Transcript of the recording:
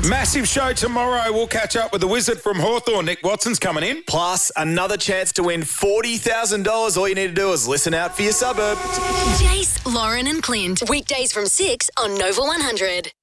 Massive show tomorrow. We'll catch up with the wizard from Hawthorn. Nick Watson's coming in. Plus, another chance to win $40,000. All you need to do is listen out for your suburb. Jace, Lauren and Clint. Weekdays from 6 on Nova 100.